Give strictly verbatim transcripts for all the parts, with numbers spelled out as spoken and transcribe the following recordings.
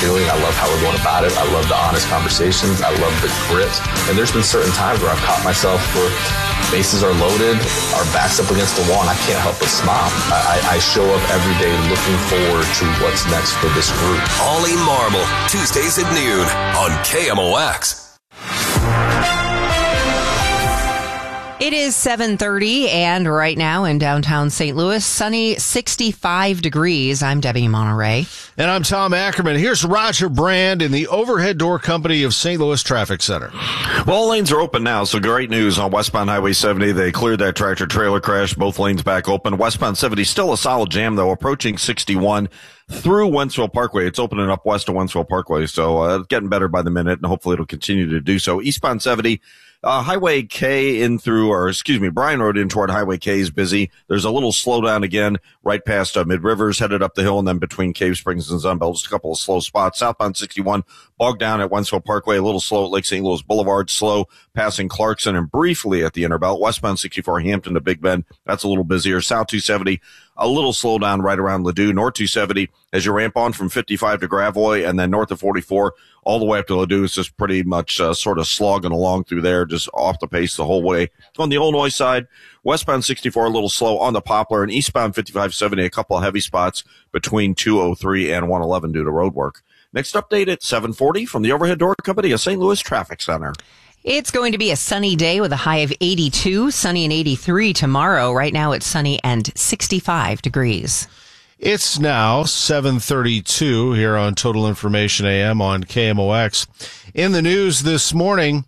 doing. I love how we're going about it. I love the honest conversations. I love the grit. And there's been certain times where I've caught myself where bases are loaded, our backs up against the wall, and I can't help but smile. I, I show up every day looking forward to what's next for this group. Ollie Marble, Tuesdays at noon on K M O X. It is seven thirty, and right now in downtown Saint Louis, sunny, sixty-five degrees. I'm Debbie Monterey. And I'm Tom Ackerman. Here's Roger Brand in the Overhead Door Company of Saint Louis Traffic Center. Well, all lanes are open now, so great news on westbound Highway seventy. They cleared that tractor-trailer crash. Both lanes back open. Westbound seventy, still a solid jam, though, approaching sixty-one through Wentzville Parkway. It's opening up west of Wentzville Parkway, so uh, getting better by the minute, and hopefully it'll continue to do so. Eastbound seventy, Uh, Highway K in through, or excuse me, Bryan Road in toward Highway K is busy. There's a little slowdown again right past uh, Mid Rivers, headed up the hill, and then between Cave Springs and Sunbelt, just a couple of slow spots. Southbound sixty-one, bogged down at Wentzville Parkway, a little slow at Lake Saint Louis Boulevard, slow passing Clarkson and briefly at the Interbelt. Westbound sixty-four, Hampton to Big Bend, that's a little busier. South two seventy, a little slowdown right around Ladue. North two seventy, as you ramp on from fifty-five to Gravois, and then north of forty-four all the way up to Ladue, it's just pretty much uh, sort of slogging along through there, just off the pace the whole way. On the Illinois side, westbound sixty-four a little slow on the Poplar, and eastbound fifty-five seventy a couple of heavy spots between two oh three and one eleven due to road work. Next update at seven forty from the Overhead Door Company of Saint Louis Traffic Center. It's going to be a sunny day with a high of eighty-two, sunny and eighty-three tomorrow. Right now it's sunny and sixty-five degrees. It's now seven thirty-two here on Total Information A M on K M O X. In the news this morning,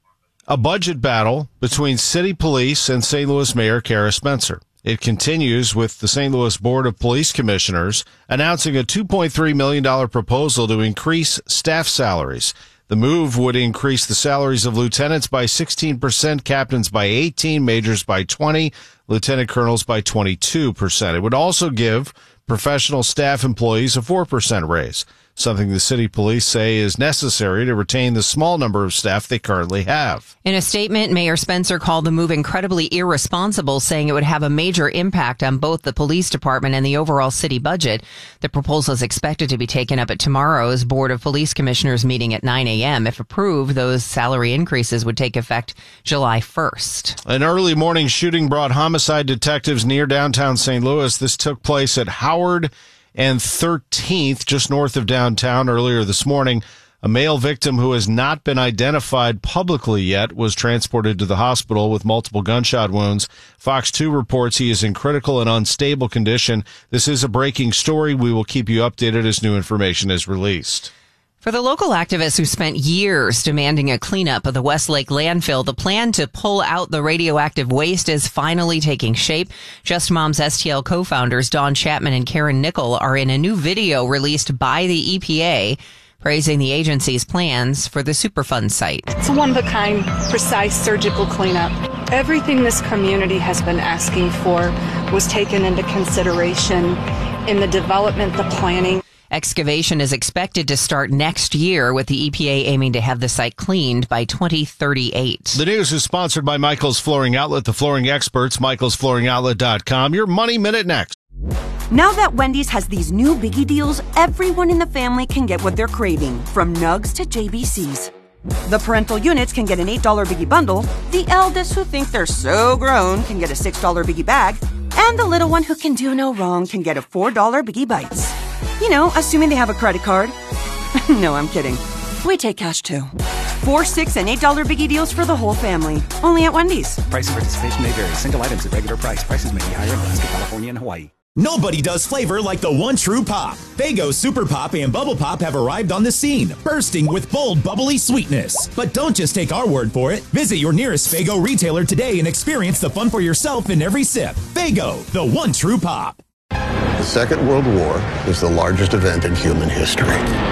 a budget battle between City Police and Saint Louis Mayor Kara Spencer. It continues with the Saint Louis Board of Police Commissioners announcing a two point three million dollars proposal to increase staff salaries. The move would increase the salaries of lieutenants by sixteen percent, captains by eighteen, majors by twenty, lieutenant colonels by twenty-two percent. It would also give professional staff employees a four percent raise, something the city police say is necessary to retain the small number of staff they currently have. In a statement, Mayor Spencer called the move incredibly irresponsible, saying it would have a major impact on both the police department and the overall city budget. The proposal is expected to be taken up at tomorrow's Board of Police Commissioners meeting at nine a.m. If approved, those salary increases would take effect July first. An early morning shooting brought homicide detectives near downtown Saint Louis. This took place at Howard and thirteenth, just north of downtown, earlier this morning. A male victim who has not been identified publicly yet was transported to the hospital with multiple gunshot wounds. Fox two reports he is in critical and unstable condition. This is a breaking story. We will keep you updated as new information is released. For the local activists who spent years demanding a cleanup of the Westlake landfill, the plan to pull out the radioactive waste is finally taking shape. Just Moms S T L co-founders Dawn Chapman and Karen Nickel are in a new video released by the E P A, praising the agency's plans for the Superfund site. It's a one-of-a-kind, precise surgical cleanup. Everything this community has been asking for was taken into consideration in the development, the planning. Excavation is expected to start next year, with the E P A aiming to have the site cleaned by twenty thirty-eight. The news is sponsored by Michael's Flooring Outlet, the flooring experts, michaels flooring outlet dot com. Your Money Minute next. Now that Wendy's has these new biggie deals, everyone in the family can get what they're craving, from nugs to J B Cs. The parental units can get an eight dollar biggie bundle, the eldest who think they're so grown can get a six dollar biggie bag, and the little one who can do no wrong can get a four dollar biggie bites. You know, assuming they have a credit card. No, I'm kidding. We take cash too. Four, six, and eight dollar biggie deals for the whole family. Only at Wendy's. Price and participation may vary. Single items at regular price. Prices may be higher in Alaska, California, and Hawaii. Nobody does flavor like the one true pop. Faygo Super Pop and Bubble Pop have arrived on the scene, bursting with bold, bubbly sweetness. But don't just take our word for it. Visit your nearest Faygo retailer today and experience the fun for yourself in every sip. Faygo, the one true pop. The Second World War is the largest event in human history.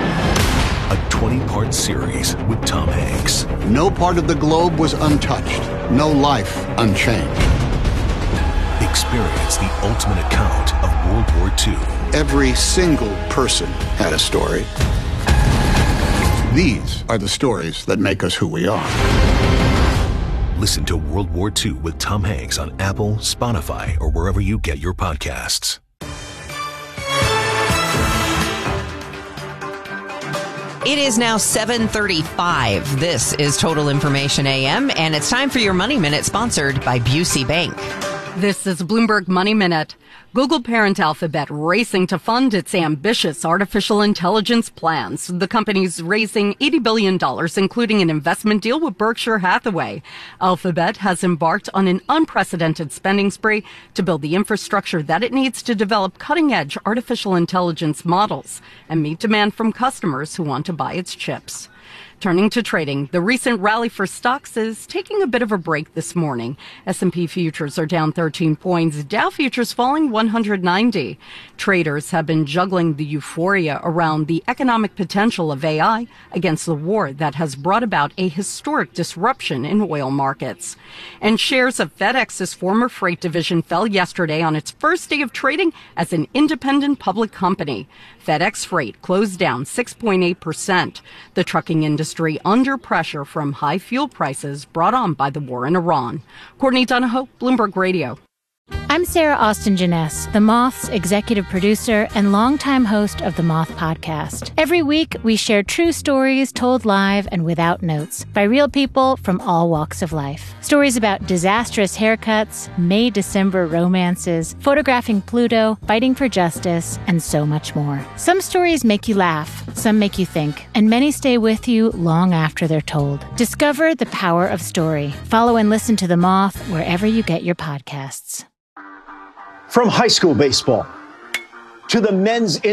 A twenty-part series with Tom Hanks. No part of the globe was untouched. No life unchanged. Experience the ultimate account of World War Two. Every single person had a story. These are the stories that make us who we are. Listen to World War Two with Tom Hanks on Apple, Spotify, or wherever you get your podcasts. It is now seven thirty-five. This is Total Information A M, and it's time for your Money Minute, sponsored by Busey Bank. This is Bloomberg Money Minute. Google parent Alphabet racing to fund its ambitious artificial intelligence plans. The company's raising eighty billion dollars, including an investment deal with Berkshire Hathaway. Alphabet has embarked on an unprecedented spending spree to build the infrastructure that it needs to develop cutting-edge artificial intelligence models and meet demand from customers who want to buy its chips. Turning to trading, the recent rally for stocks is taking a bit of a break this morning. S and P futures are down thirteen points, Dow futures falling one hundred ninety. Traders have been juggling the euphoria around the economic potential of A I against the war that has brought about a historic disruption in oil markets. And shares of FedEx's former freight division fell yesterday on its first day of trading as an independent public company. FedEx Freight closed down six point eight percent. The trucking industry under pressure from high fuel prices brought on by the war in Iran. Courtney Donahoe, Bloomberg Radio. I'm Sarah Austin Jeunesse, The Moth's executive producer and longtime host of The Moth podcast. Every week, we share true stories told live and without notes by real people from all walks of life. Stories about disastrous haircuts, May-December romances, photographing Pluto, fighting for justice, and so much more. Some stories make you laugh, some make you think, and many stay with you long after they're told. Discover the power of story. Follow and listen to The Moth wherever you get your podcasts. From high school baseball to the men's